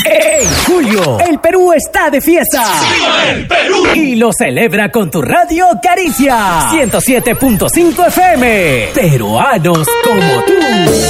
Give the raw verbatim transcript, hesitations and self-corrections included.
En julio, el Perú está de fiesta. ¡Viva el Perú! Y lo celebra con tu radio Caricia. ciento siete punto cinco F M. Peruanos como tú.